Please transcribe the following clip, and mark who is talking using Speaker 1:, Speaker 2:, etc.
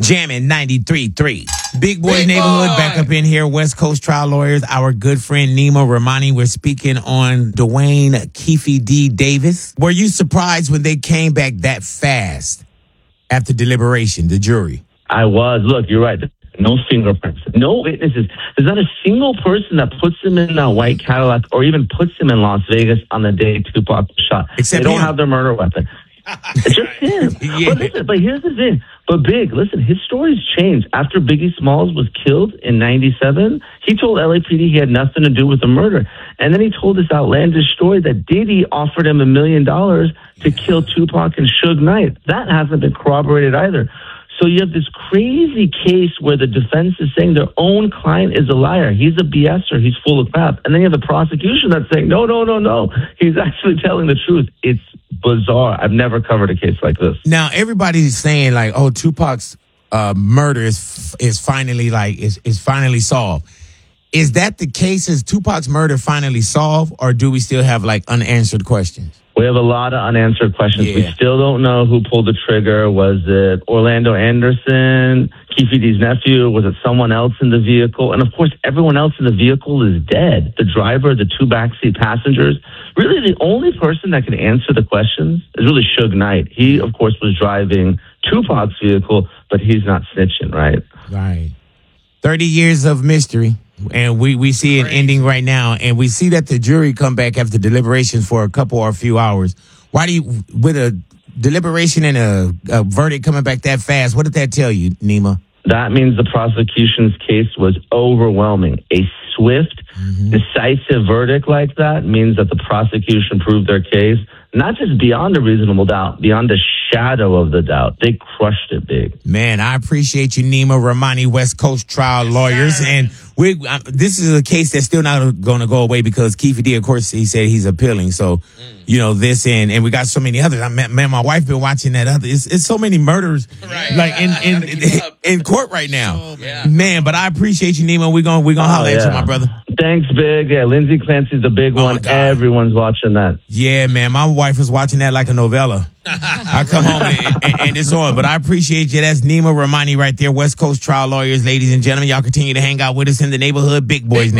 Speaker 1: Jamming 93.3. Big Boys Neighborhood back up in here. West Coast Trial Lawyers. Our good friend Nima Rahmani. We're speaking on Dwayne Keefe D. Davis. Were you surprised when they came back that fast after deliberation, the jury?
Speaker 2: I was. Look, you're right. No fingerprints, no witnesses. There's not a single person that puts him in a white Cadillac or even puts him in Las Vegas on the day Tupac was shot.
Speaker 1: Except
Speaker 2: they don't
Speaker 1: him.
Speaker 2: have their murder weapon. It's just him.
Speaker 1: Yeah.
Speaker 2: But here's the thing. But Big, listen, his story's changed. After Biggie Smalls was killed in 97, he told LAPD he had nothing to do with the murder. And then he told this outlandish story that Diddy offered him $1 million to kill Tupac and Suge Knight. That hasn't been corroborated either. So you have this crazy case where the defense is saying their own client is a liar. He's a BSer. He's full of crap. And then you have the prosecution that's saying, no. He's actually telling the truth. It's bizarre. I've never covered a case like this.
Speaker 1: Now, everybody's saying, like, oh, Tupac's murder is finally, is finally solved. Is that the case? Is Tupac's murder finally solved, or do we still have, unanswered questions?
Speaker 2: We have a lot of unanswered questions.
Speaker 1: Yeah.
Speaker 2: We still don't know who pulled the trigger. Was it Orlando Anderson, Keefe D's nephew? Was it someone else in the vehicle? And, of course, everyone else in the vehicle is dead. The driver, the two backseat passengers. Really, the only person that can answer the questions is really Suge Knight. He, of course, was driving Tupac's vehicle, but he's not snitching, right?
Speaker 1: Right. 30 years of mystery. And we see an ending right now, and we see that the jury come back after deliberations for a couple or a few hours. Why do you, with a deliberation and a verdict coming back that fast, what did that tell you, Nima?
Speaker 2: That means the prosecution's case was overwhelming. A swift, decisive verdict like that means that the prosecution proved their case, not just beyond a reasonable doubt, beyond a shadow of the doubt. They crushed it big.
Speaker 1: Man, I appreciate you, Nima Rahmani, West Coast Trial Lawyers. And this is a case that's still not going to go away because Keefe D, of course, he said he's appealing. So, this and we got so many others. My wife been watching that other. It's so many murders in court right now. Man, but I appreciate you, Nima. We're gonna holler at you, my brother.
Speaker 2: Thanks, Big. Yeah, Lindsay Clancy's the big one. Everyone's watching that.
Speaker 1: Yeah, man. My wife was watching that like a novella. I come home and it's on. But I appreciate you. That's Nima Rahmani right there, West Coast Trial Lawyers, ladies and gentlemen. Y'all continue to hang out with us in the neighborhood. Big Boys.